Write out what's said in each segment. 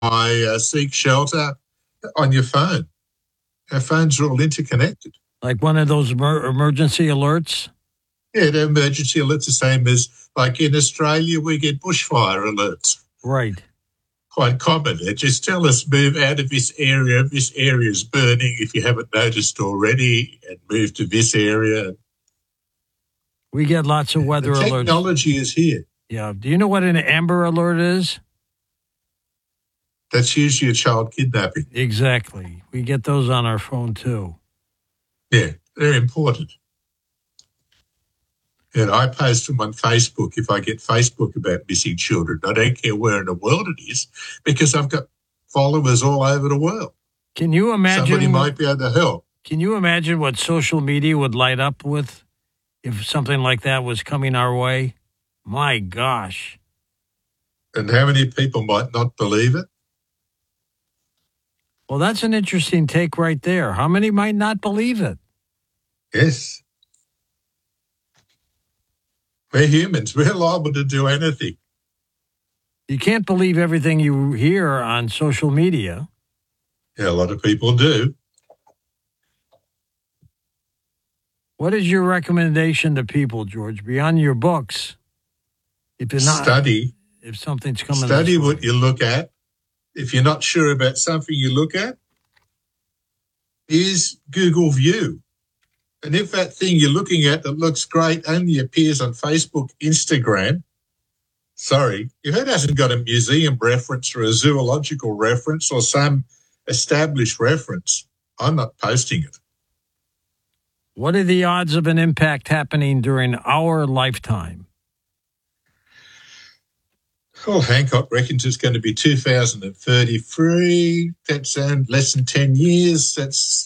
seek shelter on your phone. Our phones are all interconnected. Like one of those emergency alerts? Yeah, the emergency alerts the same as, like in Australia, we get bushfire alerts. Right. Quite common. It just tell us, move out of this area. This area is burning if you haven't noticed already, and move to this area. We get lots of weather alerts. Technology is here. Yeah. Do you know what an Amber Alert is? That's usually a child kidnapping. Exactly. We get those on our phone, too. Yeah, they're important. And I post them on Facebook if I get Facebook about missing children. I don't care where in the world it is, because I've got followers all over the world. Can you imagine? Somebody might be able to help. Can you imagine what social media would light up with if something like that was coming our way? My gosh. And how many people might not believe it? Well, that's an interesting take right there. How many might not believe it? Yes. We're humans. We're liable to do anything. You can't believe everything you hear on social media. Yeah, a lot of people do. What is your recommendation to people, George, beyond your books? If you're not, study. If something's coming. Study what you look at. If you're not sure about something you look at, is Google View. And if that thing you're looking at that looks great only appears on Facebook, Instagram, if it hasn't got a museum reference or a zoological reference or some established reference, I'm not posting it. What are the odds of an impact happening during our lifetime? Well, Hancock reckons it's going to be 2033. That's less than 10 years. That's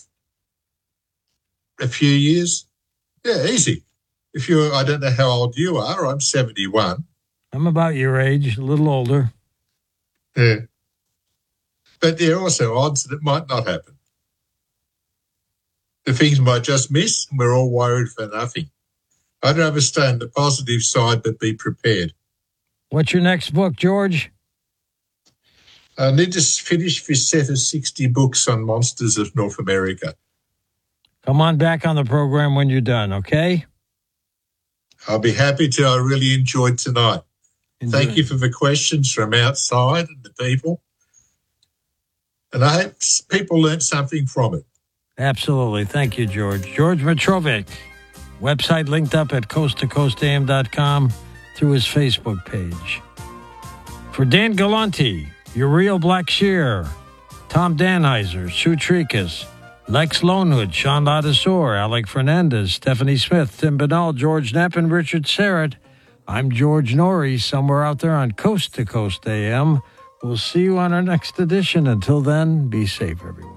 a few years. Yeah, easy. I don't know how old you are. I'm 71. I'm about your age, a little older. Yeah. But there are also odds that it might not happen. The things might just miss, and we're all worried for nothing. I'd rather stay on the positive side, but be prepared. What's your next book, George? I need to finish this set of 60 books on monsters of North America. Come on back on the program when you're done, okay? I'll be happy to. I really enjoyed tonight. Thank you for the questions from outside and the people. And I hope people learned something from it. Absolutely. Thank you, George. George Mitrovic, website linked up at coasttocoastam.com through his Facebook page. For Dan Galante, Uriel Blackshear, Tom Danheiser, Sue Tricas, Lex Lonewood, Sean Ladisor, Alec Fernandez, Stephanie Smith, Tim Banal, George Knapp, and Richard Serrett. I'm George Norrie, somewhere out there on Coast to Coast AM. We'll see you on our next edition. Until then, be safe, everyone.